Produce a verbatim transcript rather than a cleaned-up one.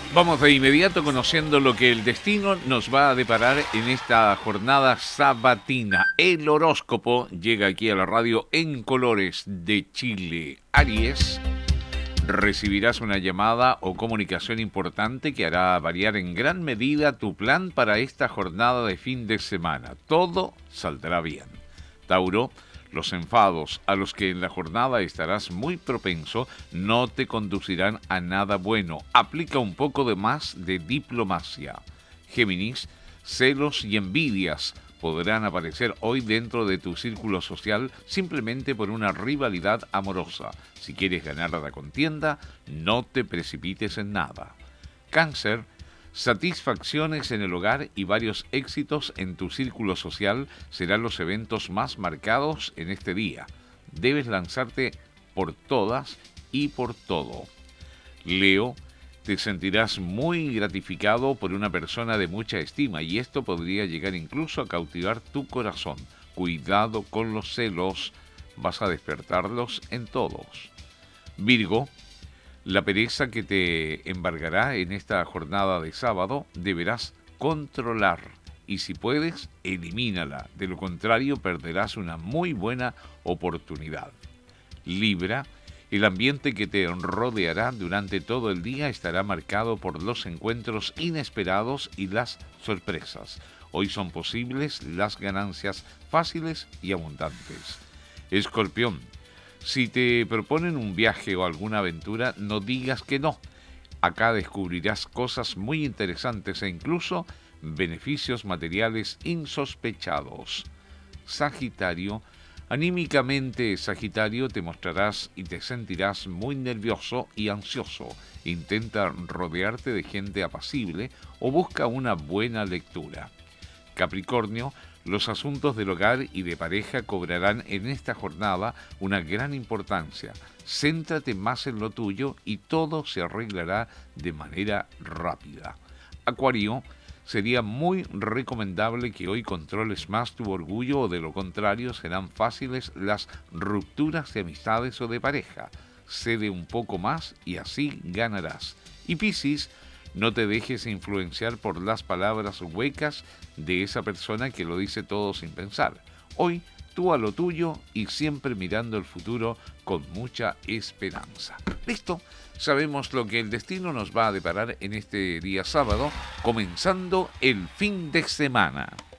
Vamos de inmediato conociendo lo que el destino nos va a deparar en esta jornada sabatina. El horóscopo llega aquí a la radio en colores de Chile. Aries, recibirás una llamada o comunicación importante que hará variar en gran medida tu plan para esta jornada de fin de semana. Todo saldrá bien. Tauro, los enfados a los que en la jornada estarás muy propenso no te conducirán a nada bueno. Aplica un poco de más de diplomacia. Géminis, celos y envidias podrán aparecer hoy dentro de tu círculo social simplemente por una rivalidad amorosa. Si quieres ganar la contienda, no te precipites en nada. Cáncer, satisfacciones en el hogar y varios éxitos en tu círculo social serán los eventos más marcados en este día. Debes lanzarte por todas y por todo. Leo, te sentirás muy gratificado por una persona de mucha estima y esto podría llegar incluso a cautivar tu corazón. Cuidado con los celos, vas a despertarlos en todos. Virgo, la pereza que te embargará en esta jornada de sábado deberás controlar y si puedes, elimínala. De lo contrario, perderás una muy buena oportunidad. Libra, el ambiente que te rodeará durante todo el día estará marcado por los encuentros inesperados y las sorpresas. Hoy son posibles las ganancias fáciles y abundantes. Escorpión, si te proponen un viaje o alguna aventura, no digas que no. Acá descubrirás cosas muy interesantes e incluso beneficios materiales insospechados. Sagitario, anímicamente, Sagitario, te mostrarás y te sentirás muy nervioso y ansioso. Intenta rodearte de gente apacible o busca una buena lectura. Capricornio, los asuntos del hogar y de pareja cobrarán en esta jornada una gran importancia. Céntrate más en lo tuyo y todo se arreglará de manera rápida. Acuario, sería muy recomendable que hoy controles más tu orgullo o de lo contrario serán fáciles las rupturas de amistades o de pareja. Cede un poco más y así ganarás. Y Piscis, no te dejes influenciar por las palabras huecas de esa persona que lo dice todo sin pensar. Hoy, tú a lo tuyo y siempre mirando el futuro con mucha esperanza. ¿Listo? Sabemos lo que el destino nos va a deparar en este día sábado, comenzando el fin de semana.